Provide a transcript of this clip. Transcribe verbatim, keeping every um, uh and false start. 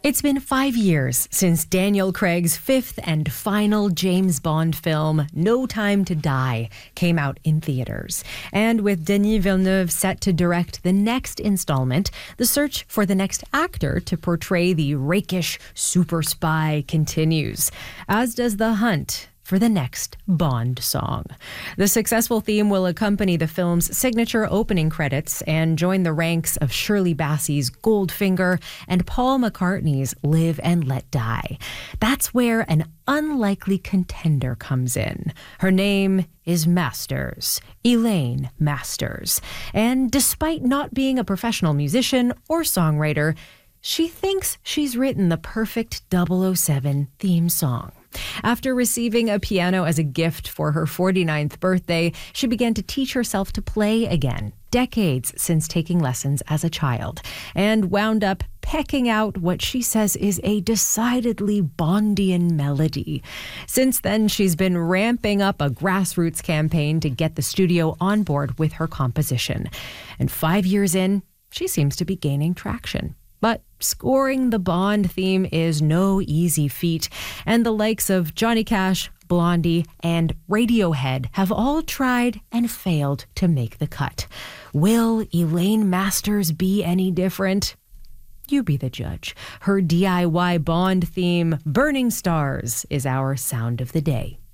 It's been five years since Daniel Craig's fifth and final James Bond film, No Time to Die, came out in theaters. And with Denis Villeneuve set to direct the next installment, the search for the next actor to portray the rakish super spy continues, as does the hunt for the next Bond song. The successful theme will accompany the film's signature opening credits and join the ranks of Shirley Bassey's Goldfinger and Paul McCartney's Live and Let Die. That's where an unlikely contender comes in. Her name is Masters, Elaine Masters. And despite not being a professional musician or songwriter, she thinks she's written the perfect double oh seven theme song. After receiving a piano as a gift for her forty-ninth birthday, she began to teach herself to play again, decades since taking lessons as a child, and wound up pecking out what she says is a decidedly Bondian melody. Since then, she's been ramping up a grassroots campaign to get the studio on board with her composition. And five years in, she seems to be gaining traction. But scoring the Bond theme is no easy feat, and the likes of Johnny Cash, Blondie, and Radiohead have all tried and failed to make the cut. Will Elaine Masters be any different? You be the judge. Her D I Y Bond theme, Burning Stars, is our sound of the day.